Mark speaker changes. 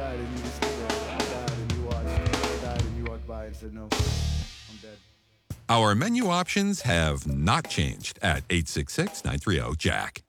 Speaker 1: died and you were still there. I died and you watched. I died and you walked by and said, no, I'm dead.
Speaker 2: Our menu options have not changed at 866 930 Jack.